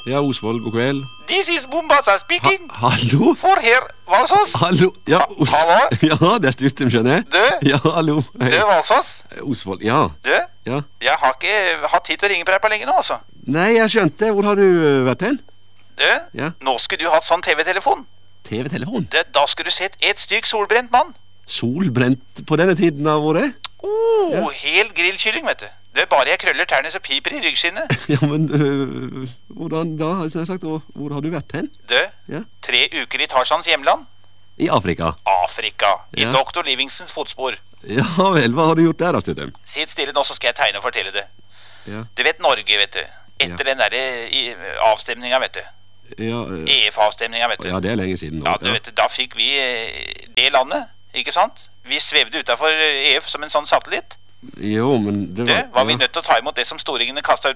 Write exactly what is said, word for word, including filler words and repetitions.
Ja, Osvold, god kveld. This is Mombasa speaking. Ha hallo? For her, Valsås. Hallo? Ja, Os Hallo? Ja, det er Styrtem, skjønner jeg. Du? Ja, hallo. Hei. Du, Valsås. Osvold, ja. Du? Ja. Jeg har ikke hatt tid til å ringe på deg på lenge nå, altså. Nei, jeg skjønte. Hvor har du øh, vært hen? Du? Ja. Nå skulle du hatt sånn T V-telefon. T V-telefon? Du, da skulle du sett et stygg solbrent mann. Solbrent på denne tiden av året? Oh, Ja. helt grillkylling, vet du. Det er bare jeg krøller tærne så piper i ryggskinnet. Ja, men øh, hvordan da? Har jeg sagt, hvor, hvor har du vært hen? Du, Ja. tre uker i Tarzans hjemland. I Afrika? Afrika. I Ja. doktor Livingstons fotspor. Ja vel, hva har du gjort der da, Styrtem? Sitt stille nå, så skal jeg tegne og fortelle det. Ja. Du vet Norge, vet du. Etter den derre i- avstemninga, vet du. Ja, øh, E F-avstemninga, vet du. ja, det er lenge siden nå. Ja, du vet, da fikk vi eh, det landet, ikke sant? Vi svevde utenfor E F som en sånn satellitt. Jo, men det Du, var... var vi ja. nødt til å ta imot det som storingene kastet ut